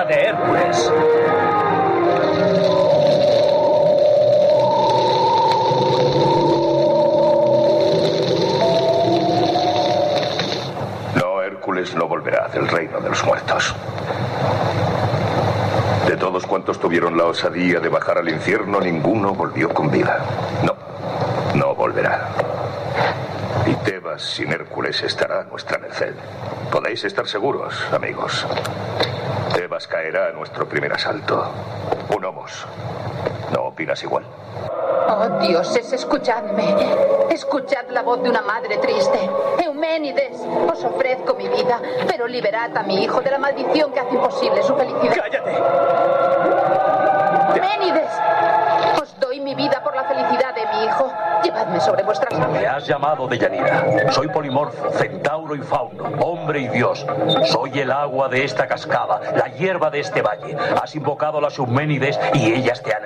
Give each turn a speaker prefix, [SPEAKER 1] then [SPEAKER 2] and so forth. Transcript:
[SPEAKER 1] de Hércules.
[SPEAKER 2] No, Hércules no volverá del reino de los muertos. De todos cuantos tuvieron la osadía de bajar al infierno, ninguno volvió con vida. No volverá. Y Tebas sin Hércules estará a nuestra merced. Podéis estar seguros, amigos. Tebas caerá a nuestro primer asalto. Unamos. ¿No opinas igual?
[SPEAKER 3] Oh, dioses, escuchadme. Escuchad la voz de una madre triste. Euménides, os ofrezco mi vida, pero liberad a mi hijo de la maldición que hace imposible su felicidad.
[SPEAKER 1] ¡Cállate!
[SPEAKER 3] Euménides, os doy mi vida por la felicidad de mi hijo. Llevadme sobre vuestras alas.
[SPEAKER 1] Me has llamado Deyanira. Soy polimorfo, centauro y fauno, hombre y dios. Soy el agua de esta cascada, la hierba de este valle. Has invocado a las Euménides y ellas te han